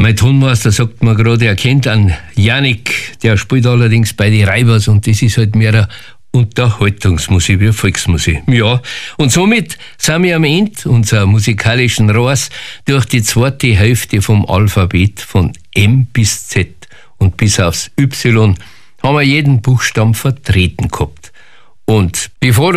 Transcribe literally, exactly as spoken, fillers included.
Mein Tonmeister sagt mir gerade, er kennt einen Janik, der spielt allerdings bei die Reibers und das ist halt mehr eine Unterhaltungsmusik wie Volksmusik. Ja, und somit sind wir am Ende unserer musikalischen Reise durch die zweite Hälfte vom Alphabet von M bis Z und bis aufs Y haben wir jeden Buchstaben vertreten gehabt. Und bevor